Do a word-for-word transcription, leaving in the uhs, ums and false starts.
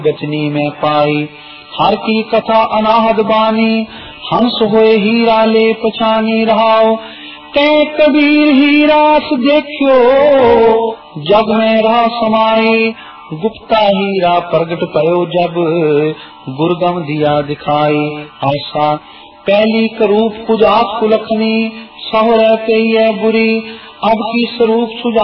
गचनी में पाई। हर की कथा अनाहद बानी, हंस होए हीरा ले पछानी रहाओ। ते कबीर हीरास देखियो, जग में रहा समाए। गुप्ता हीरा प्रगट पयो जब, गुरगम दिया दिखाई। आशा पहली करूप कुजात कुलखनी, सहुरे पे बुरी। अब की स्वरूप सुजा